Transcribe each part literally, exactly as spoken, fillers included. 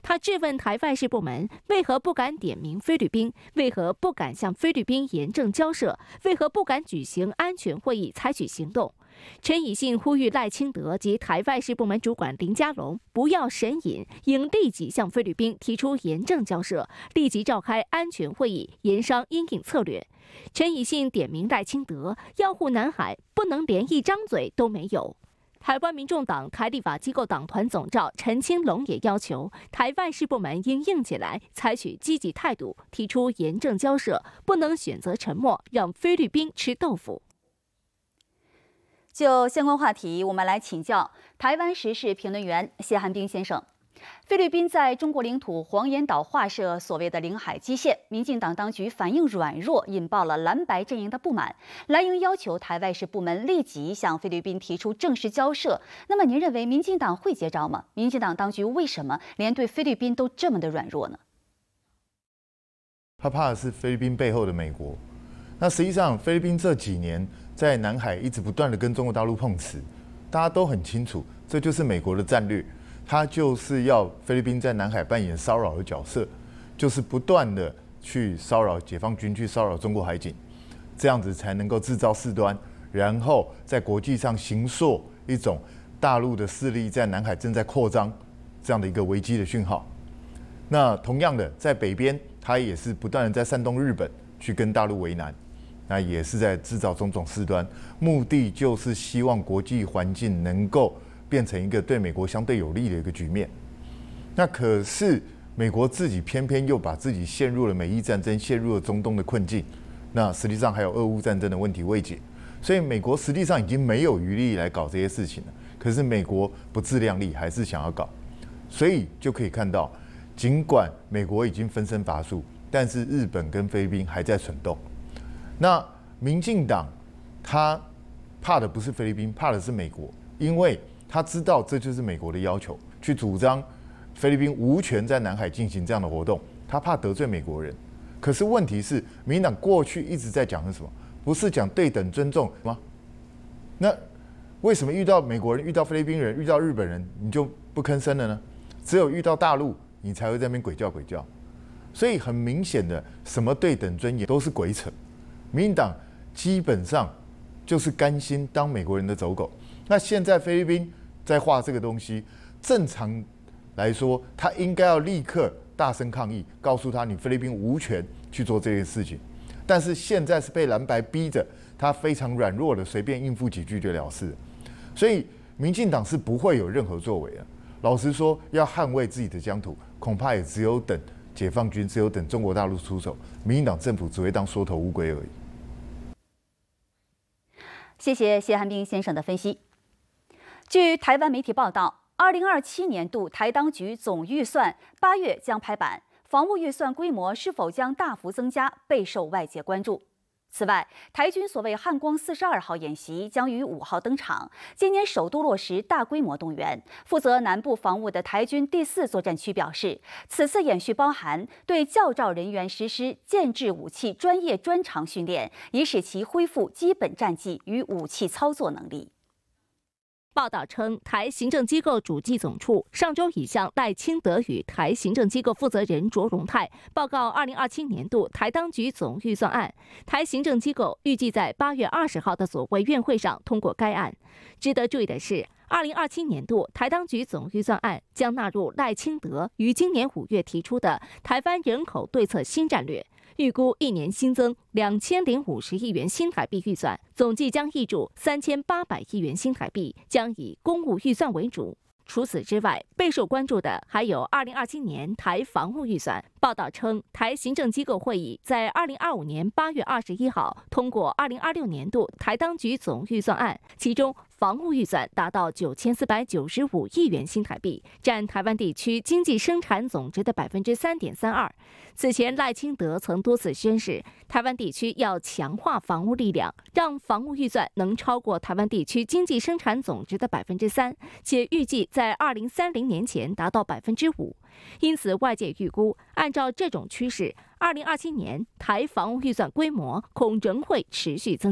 他质问台外事部门为何不敢点名菲律宾，为何不敢向菲律宾严正交涉，为何不敢举行安全会议采取行动。陈以信呼吁赖清德及台外事部门主管林佳龙不要神隐，应立即向菲律宾提出严正交涉，立即召开安全会议，研商因应策略。陈以信点名赖清德要护南海，不能连一张嘴都没有。台湾民众党台立法机构党团总召陈清龙也要求台外事部门应硬起来，采取积极态度，提出严正交涉，不能选择沉默，让菲律宾吃豆腐。 就相关话题，我们来请教台湾时事评论员谢汉斌先生。菲律宾在中国领土黄岩岛划设所谓的领海基线，民进党当局反应软弱，引爆了蓝白阵营的不满。蓝营要求台外事部门立即向菲律宾提出正式交涉。那么您认为民进党会接招吗？民进党当局为什么连对菲律宾都这么的软弱呢？ 他怕的是菲律宾背后的美国。那实际上，菲律宾这几年在南海一直不断的跟中国大陆碰瓷，大家都很清楚，这就是美国的战略。他就是要菲律宾在南海扮演骚扰的角色，就是不断的去骚扰解放军，去骚扰中国海警，这样子才能够制造事端，然后在国际上形塑一种大陆的势力在南海正在扩张这样的一个危机的讯号。那同样的，在北边，他也是不断的在煽动日本去跟大陆为难，那也是在制造种种事端，目的就是希望国际环境能够变成一个对美国相对有利的一个局面。那可是美国自己偏偏又把自己陷入了美伊战争，陷入了中东的困境。那实际上还有俄乌战争的问题未解，所以美国实际上已经没有余力来搞这些事情了。可是美国不自量力，还是想要搞，所以就可以看到，尽管美国已经分身乏术，但是日本跟菲律宾还在蠢动。那民进党他怕的不是菲律宾，怕的是美国，因为他知道这就是美国的要求，去主张菲律宾无权在南海进行这样的活动，他怕得罪美国人。可是问题是，民进党过去一直在讲的什么？不是讲对等尊重吗？那为什么遇到美国人、遇到菲律宾人、遇到日本人，你就不吭声了呢？只有遇到大陆，你才会在那边鬼叫鬼叫。所以很明显的，什么对等尊严都是鬼扯。民进党基本上就是甘心当美国人的走狗。那现在菲律宾在画这个东西，正常来说，他应该要立刻大声抗议，告诉他你菲律宾无权去做这件事情。但是现在是被蓝白逼着，他非常软弱的，随便应付几句就了事了。所以民进党是不会有任何作为的。老实说，要捍卫自己的疆土，恐怕也只有等解放军，只有等中国大陆出手，民进党政府只会当缩头乌龟而已。 谢谢谢汉斌先生的分析。据台湾媒体报道，二零二七年度台当局总预算八月将拍板，防务预算规模是否将大幅增加，备受外界关注。此外，台军所谓汉光四十二号演习将于五号登场，今年首度落实大规模动员。负责南部防务的台军第四作战区表示，此次演训包含对教召人员实施建制武器专业专长训练，以使其恢复基本战技与武器操作能力。 报道称，台行政机构主计总处上周已向赖清德与台行政机构负责人卓荣泰报告二零二七年度台当局总预算案。台行政机构预计在八月二十号的所谓院会上通过该案。值得注意的是，二零二七年度台当局总预算案将纳入赖清德于今年五月提出的台湾人口对策新战略。预估一年新增两千零五十亿元新台币预算，总计将挹注三千八百亿元新台币，将以公务预算为主。除此之外，备受关注的还有二零二七年台防务预算。报道称，台行政机构会议在二零二五年八月二十一号通过二零二六年度台当局总预算案，其中防务预算达到九千四百九十五亿元新台币，占台湾地区经济生产总值的百分之三点三二。此前，赖清德曾多次宣示，台湾地区要强化防务力量，让防务预算能超过台湾地区经济生产总值的百分之三，且预计在二零三零年前达到百分之五。因此，外界预估，按照这种趋势，二零二七年台防务预算规模恐仍会持续增加。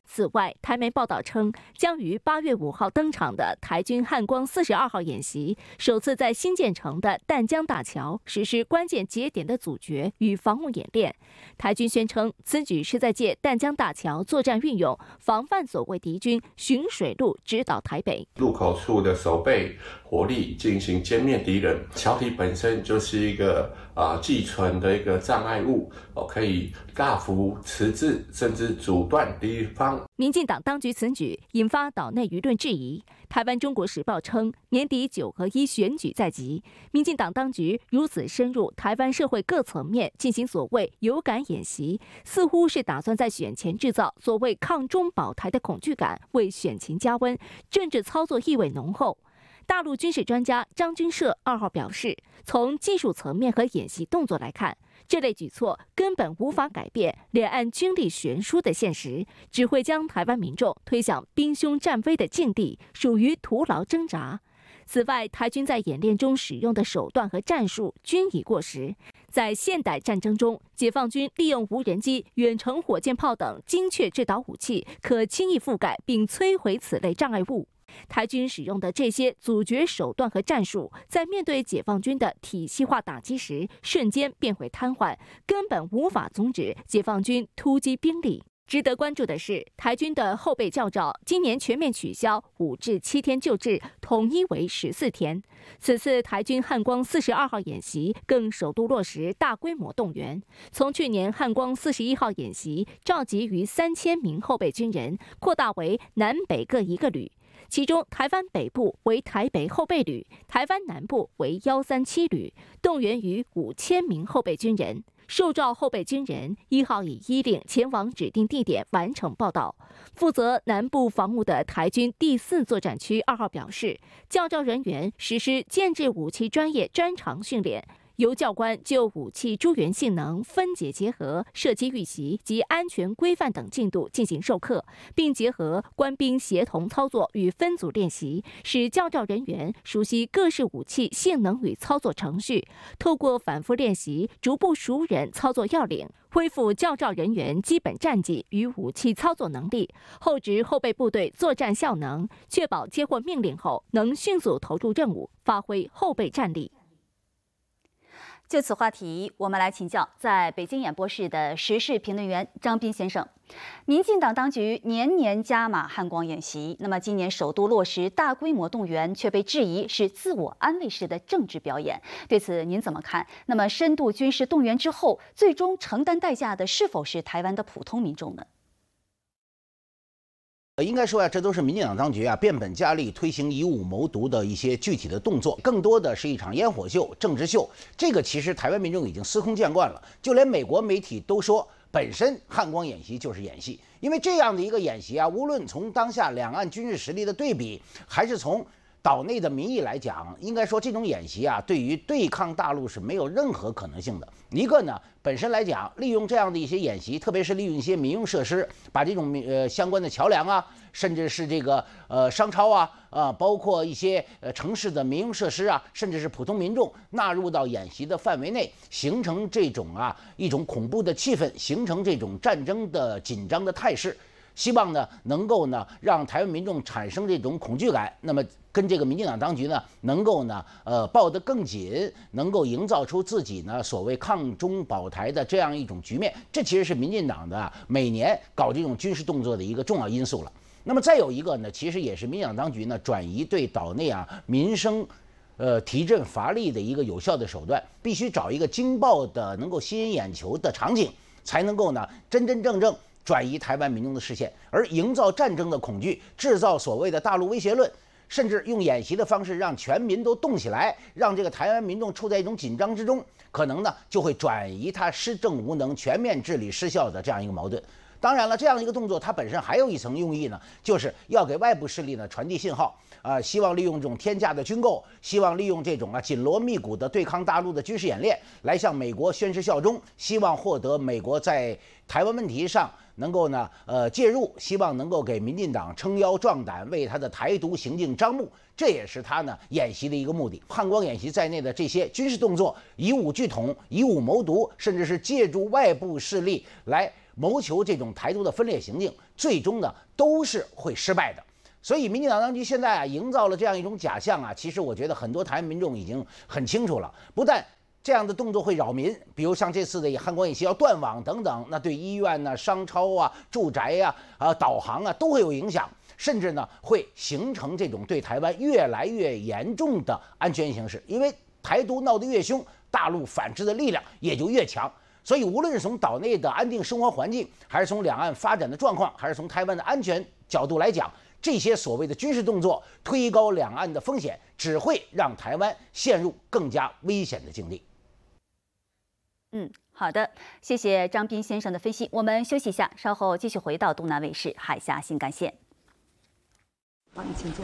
此外，台媒报道称，将于八月五号登场的台军汉光四十二号演习，首次在新建成的淡江大桥实施关键节点的阻绝与防务演练。台军宣称，此举是在借淡江大桥作战运用，防范所谓敌军循水路直捣台北。 入口处的守备火力进行歼灭敌人，桥体本身就是一个啊寄存的一个障碍物，哦，可以大幅迟滞甚至阻断敌方。 民进党当局此举引发岛内舆论质疑。台湾《中国时报》称，年底九合一选举在即，民进党当局如此深入台湾社会各层面进行所谓有感演习，似乎是打算在选前制造所谓抗中保台的恐惧感，为选情加温，政治操作意味浓厚。大陆军事专家张军社二号表示，从技术层面和演习动作来看，这类举措根本无法改变两岸军力悬殊的现实，只会将台湾民众推向兵凶战危的境地，属于徒劳挣扎。此外，台军在演练中使用的手段和战术均已过时。在现代战争中，解放军利用无人机、远程火箭炮等精确制导武器，可轻易覆盖并摧毁此类障碍物。台军使用的这些阻绝手段和战术，在面对解放军的体系化打击时，瞬间变回瘫痪，根本无法阻止解放军突击兵力。值得关注的是，台军的后备教召今年全面取消五至七天旧制，统一为十四天。此次台军汉光四十二号演习更首度落实大规模动员，从去年汉光四十一号演习召集逾三千名后备军人，扩大为南北各一个旅。其中，台湾北部为台北后备旅，台湾南部为一三七旅，动员逾五千名后备军人。受召后备军人一号以依令前往指定地点完成报到。负责南部防务的台军第四作战区二号表示，教召人员实施建制武器专业专长训练。由教官就武器诸元性能、分解结合、射击预习及安全规范等进度进行授课，并结合官兵协同操作与分组练习，使教召人员熟悉各式武器性能与操作程序，透过反复练习，逐步熟稔操作要领，恢复教召人员基本战绩与武器操作能力，厚植后备部队作战效能，确保接获命令后能迅速投入任务，发挥后备战力。 就此话题，我们来请教在北京演播室的时事评论员张斌先生。民进党当局年年加码汉光演习，那么今年首度落实大规模动员，却被质疑是自我安慰式的政治表演。对此您怎么看？那么深度军事动员之后，最终承担代价的是否是台湾的普通民众呢？ 应该说呀，这都是民进党当局啊变本加厉推行以武谋独的一些具体的动作，更多的是一场烟火秀、政治秀。这个其实台湾民众已经司空见惯了，就连美国媒体都说，本身汉光演习就是演戏。因为这样的一个演习啊，无论从当下两岸军事实力的对比，还是从岛内的民意来讲，应该说这种演习啊，对于对抗大陆是没有任何可能性的。一个呢，本身来讲，利用这样的一些演习，特别是利用一些民用设施，把这种呃相关的桥梁啊，甚至是这个呃商超啊，啊、呃，包括一些呃城市的民用设施啊，甚至是普通民众纳入到演习的范围内，形成这种啊一种恐怖的气氛，形成这种战争的紧张的态势。希望呢能够呢让台湾民众产生这种恐惧感，那么跟这个民进党当局呢能够呢呃抱得更紧，能够营造出自己呢所谓抗中保台的这样一种局面，这其实是民进党的每年搞这种军事动作的一个重要因素了。那么再有一个呢，其实也是民进党当局呢转移对岛内啊民生呃提振乏力的一个有效的手段，必须找一个惊爆的能够吸引眼球的场景，才能够呢真真正正转移台湾民众的视线，而营造战争的恐惧，制造所谓的大陆威胁论，甚至用演习的方式让全民都动起来，让这个台湾民众处在一种紧张之中，可能呢就会转移他施政无能、全面治理失效的这样一个矛盾。当然了，这样一个动作它本身还有一层用意呢，就是要给外部势力呢传递信号啊、呃，希望利用这种天价的军购，希望利用这种啊紧锣密鼓的对抗大陆的军事演练，来向美国宣誓效忠，希望获得美国在台湾问题上能够呢呃介入，希望能够给民进党撑腰壮胆，为他的台独行径张目，这也是他呢演习的一个目的。汉光演习在内的这些军事动作，以武拒统，以武谋独，甚至是借助外部势力来谋求这种台独的分裂行径， 最终呢都是会失败的。所以民进党当局现在啊营造了这样一种假象啊，其实我觉得很多台湾民众已经很清楚了，不但这样的动作会扰民，比如像这次的汉光演习要断网等等，那对医院呢、商超啊、住宅呀、啊、啊导航啊都会有影响，甚至呢会形成这种对台湾越来越严重的安全形势。因为台独闹得越凶，大陆反制的力量也就越强。所以无论是从岛内的安定生活环境，还是从两岸发展的状况，还是从台湾的安全角度来讲，这些所谓的军事动作推高两岸的风险，只会让台湾陷入更加危险的境地。 嗯，好的，谢谢张斌先生的分析。我们休息一下，稍后继续回到东南卫视海峡新干线。好，你请坐。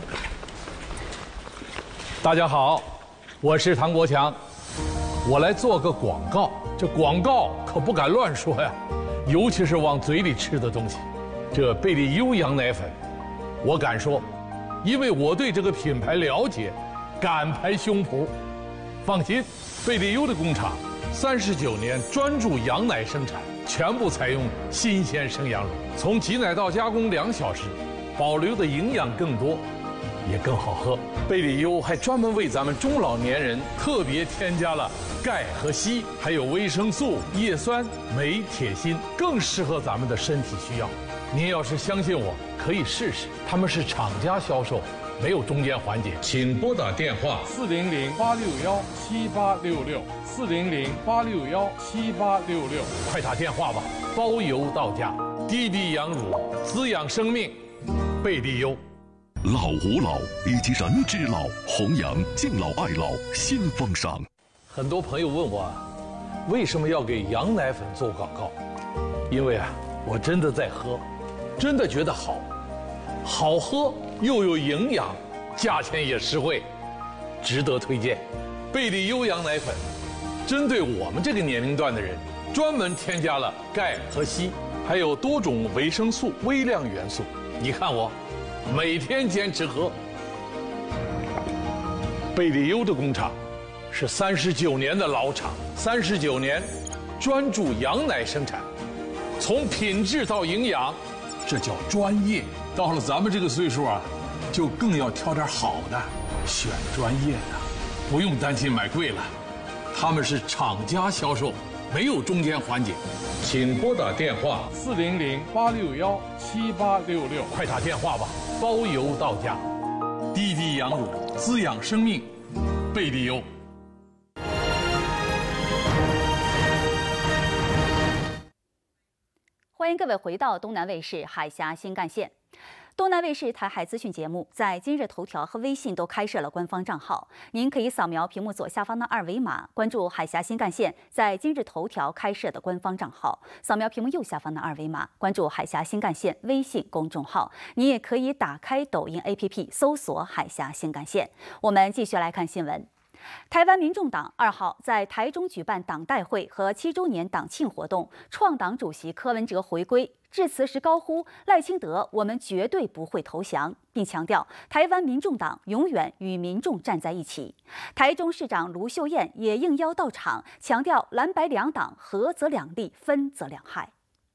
大家好，我是唐国强，我来做个广告。这广告可不敢乱说呀，尤其是往嘴里吃的东西。这贝利优羊奶粉，我敢说，因为我对这个品牌了解，敢拍胸脯。放心，贝利优的工厂三十九年专注羊奶生产，全部采用新鲜生羊乳，从挤奶到加工两小时，保留的营养更多，也更好喝。贝利优还专门为咱们中老年人特别添加了钙和硒，还有维生素、叶酸、镁、铁、锌，更适合咱们的身体需要。您要是相信我，可以试试。他们是厂家销售，没有中间环节。请拨打电话四零零八六幺七八六六四零零八六幺七八六六，快打电话吧，包邮到家。低低羊乳，滋养生命，贝利优。 老吾老以及人之老，弘扬敬老爱老新风尚。 很多朋友问我，为什么要给羊奶粉做广告？因为啊，我真的在喝，真的觉得好，好喝又有营养，价钱也实惠，值得推荐。贝利优羊奶粉，针对我们这个年龄段的人，专门添加了钙和硒，还有多种维生素、微量元素。你看我，每天坚持喝。贝利优的工厂是三十九年的老厂，三十九年专注羊奶生产，从品质到营养，这叫专业。到了咱们这个岁数啊，就更要挑点好的，选专业的，不用担心买贵了。他们是厂家销售，没有中间环节。请拨打电话四零零八六幺七八六六，快打电话吧，包邮到家。滴滴羊乳，滋养生命，贝利优。 欢迎各位回到东南卫视海峡新干线。东南卫视台海资讯节目在今日头条和微信都开设了官方账号，您可以扫描屏幕左下方的二维码，关注海峡新干线在今日头条开设的官方账号；扫描屏幕右下方的二维码，关注海峡新干线微信公众号。你也可以打开抖音 A P P 搜索海峡新干线。我们继续来看新闻。台湾民众党二号在台中举办党代会和七周年党庆活动，创党主席柯文哲回归致辞时高呼赖清德，我们绝对不会投降，并强调台湾民众党永远与民众站在一起。台中市长卢秀燕也应邀到场，强调蓝白两党合则两利，分则两害。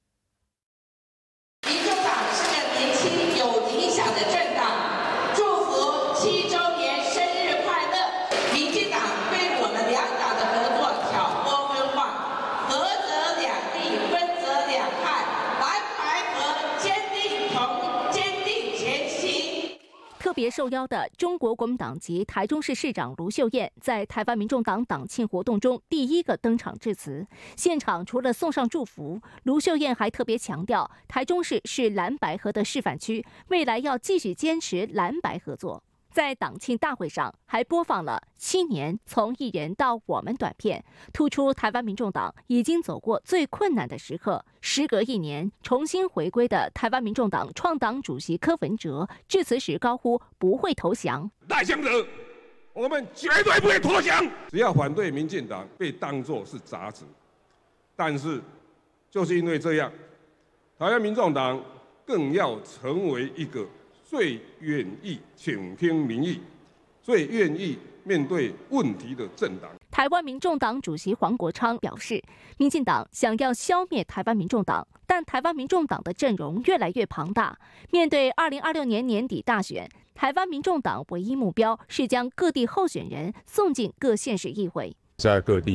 民众党是个年轻有理想的政党，祝福七周年生日快乐！民进党对我们两党的合作挑拨分化，合则两利，分则两害。蓝白合坚定同坚定前行。 特别受邀的中国国民党籍台中市市长卢秀燕在台湾民众党党庆活动中第一个登场致辞。现场除了送上祝福，卢秀燕还特别强调，台中市是蓝白合的示范区，未来要继续坚持蓝白合作。在党庆大会上，还播放了七年从一人到我们短片，突出台湾民众党已经走过最困难的时刻。时隔一年，重新回归的台湾民众党创党主席柯文哲致辞时高呼不会投降。 赖清德，我们绝对不会投降。只要反对民进党被当作是杂质，但是就是因为这样，台湾民众党更要成为一个最愿意倾听民意、最愿意面对问题的政党。 台湾民众党主席黄国昌表示，民进党想要消灭台湾民众党，但台湾民众党的阵容越来越庞大。面对二零二六年年底大选，台湾民众党唯一目标是将各地候选人送进各县市议会。 在各地